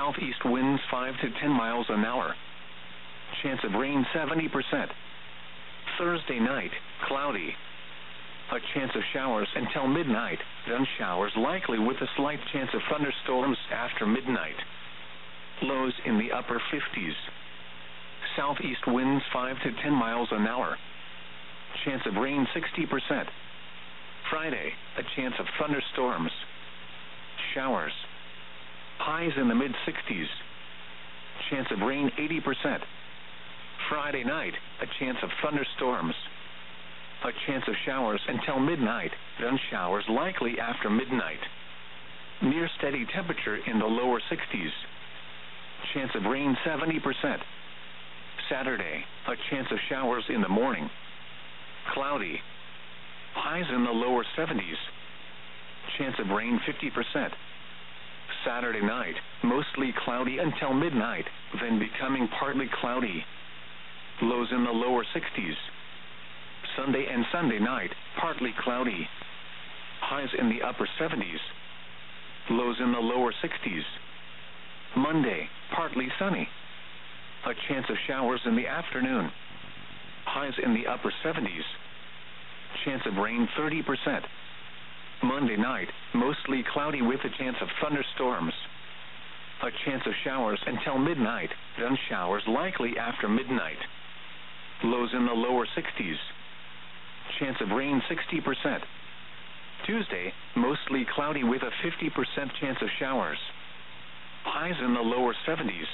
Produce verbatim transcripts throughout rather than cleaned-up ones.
Southeast winds five to ten miles an hour. Chance of rain seventy percent. Thursday night, cloudy. A chance of showers until midnight, then showers likely with a slight chance of thunderstorms after midnight. Lows in the upper fifties. Southeast winds five to ten miles an hour. Chance of rain sixty percent. Friday, a chance of thunderstorms. Showers. Highs in the mid sixties. Chance of rain eighty percent. Friday night, a chance of thunderstorms. A chance of showers until midnight, then showers likely after midnight. Near steady temperature in the lower sixties. Chance of rain seventy percent. Saturday, a chance of showers in the morning. Cloudy. Highs in the lower seventies. Chance of rain fifty percent. Saturday night, mostly cloudy until midnight, then becoming partly cloudy. Lows in the lower sixties. Sunday and Sunday night, partly cloudy. Highs in the upper seventies. Lows in the lower sixties. Monday, partly sunny. A chance of showers in the afternoon. Highs in the upper seventies. Chance of rain thirty percent. Monday night, mostly cloudy with a chance of thunderstorms. A chance of showers until midnight, then showers likely after midnight. Lows in the lower sixties. Chance of rain sixty percent. Tuesday, mostly cloudy with a fifty percent chance of showers. Highs in the lower seventies.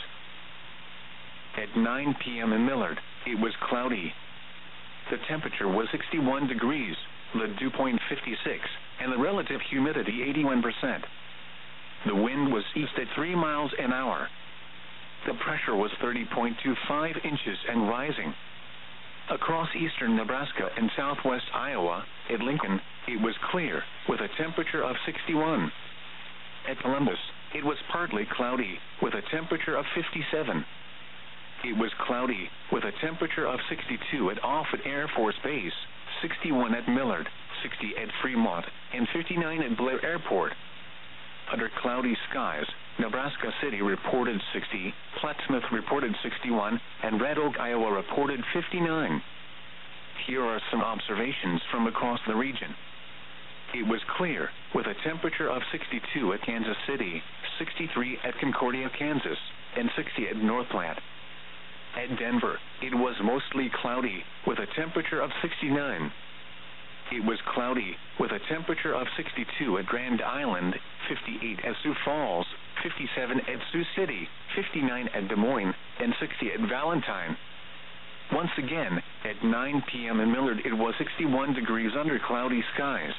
At nine p.m. in Millard, it was cloudy. The temperature was sixty-one degrees, the dew point fifty-six, and the relative humidity eighty-one percent. The wind was east at three miles an hour. The pressure was thirty point two five inches and rising. Across eastern Nebraska and southwest Iowa, at Lincoln, it was clear, with a temperature of sixty-one. At Columbus, it was partly cloudy, with a temperature of fifty-seven. It was cloudy, with a temperature of sixty-two at Offutt Air Force Base, sixty-one at Millard, sixty at Fremont, and fifty-nine at Blair Airport. Under cloudy skies, Nebraska City reported sixty, Plattsmouth reported sixty-one, and Red Oak, Iowa reported fifty-nine. Here are some observations from across the region. It was clear, with a temperature of sixty-two at Kansas City, sixty-three at Concordia, Kansas, and sixty at Northplant. At Denver, it was mostly cloudy, with a temperature of sixty-nine. It was cloudy, with a temperature of sixty-two at Grand Island, fifty-eight at Sioux Falls, fifty-seven at Sioux City, fifty-nine at Des Moines, and sixty at Valentine. Once again, at nine p.m. in Millard, it was sixty-one degrees under cloudy skies.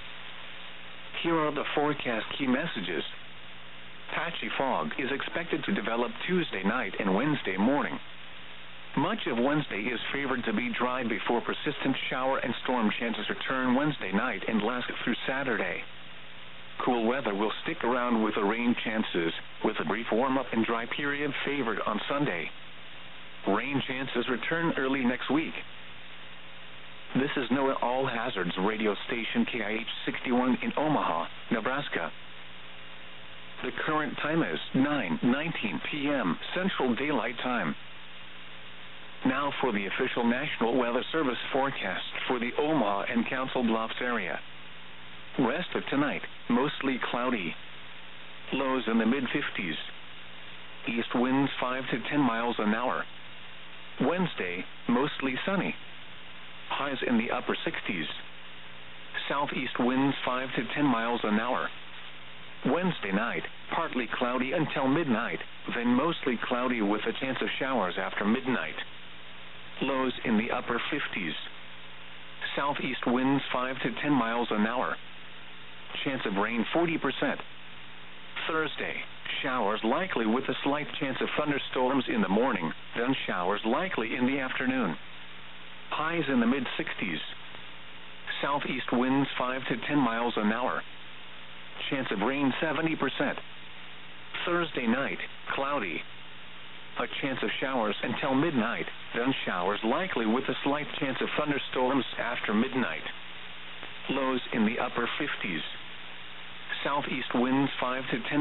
Here are the forecast key messages. Patchy fog is expected to develop Tuesday night and Wednesday morning. Much of Wednesday is favored to be dry before persistent shower and storm chances return Wednesday night and last through Saturday. Cool weather will stick around with the rain chances, with a brief warm-up and dry period favored on Sunday. Rain chances return early next week. This is NOAA All Hazards radio station K I H sixty-one in Omaha, Nebraska. The current time is nine nineteen p.m. Central Daylight Time. Now for the official National Weather Service forecast for the Omaha and Council Bluffs area. Rest of tonight, mostly cloudy. Lows in the mid fifties. East winds five to ten miles an hour. Wednesday, mostly sunny. Highs in the upper sixties. Southeast winds five to ten miles an hour. Wednesday night, partly cloudy until midnight, then mostly cloudy with a chance of showers after midnight. Lows in the upper fifties. Southeast winds five to ten miles an hour. Chance of rain forty percent. Thursday, showers likely with a slight chance of thunderstorms in the morning, then showers likely in the afternoon. Highs in the mid sixties. Southeast winds five to ten miles an hour. Chance of rain seventy percent. Thursday night, cloudy. A chance of showers until midnight, then showers likely with a slight chance of thunderstorms after midnight. Lows in the upper fifties. Southeast winds five to ten